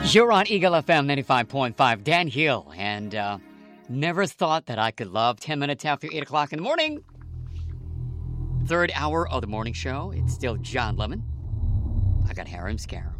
You're on Eagle FM 95.5, Dan Hill, and never thought that I could love 10 minutes after 8 o'clock in the morning. Third hour of the morning show. It's still John Lemon. I got Harem Scarum.